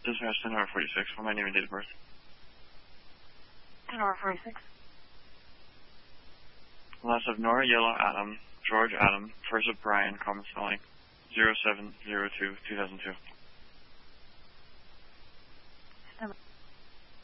Dispatch 10-46. For my name and date of birth. 10-46. Last of Nora Yellow Adam, George Adam, first of Brian, common spelling, 0702-2002.